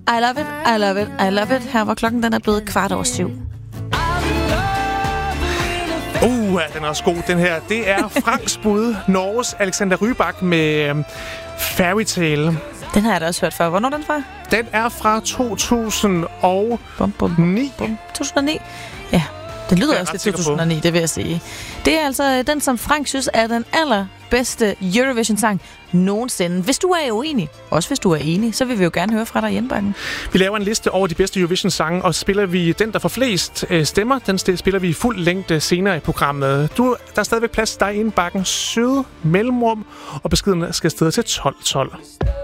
I love it, I love it, I love it. Her var klokken, den er blevet 7:15. Den er også god, den her. Det er Franks bud, Norges Alexander Rybak med Fairytale. Den har jeg da også hørt før. Hvornår er den fra? Den er fra 2009. 2009? Ja, den lyder også lidt 2009, det vil jeg sige. Det er altså den, som Frank synes er den allerbedste Eurovision-sang nogensinde. Hvis du er uenig, også hvis du er enig, så vil vi jo gerne høre fra dig i indbakken. Vi laver en liste over de bedste Eurovision-sange, og spiller vi den, der får flest stemmer, den spiller vi i fuld længde senere i programmet. Der er stadigvæk plads til dig i indbakken, søde mellemrum, og beskeden skal afsted til 12:12.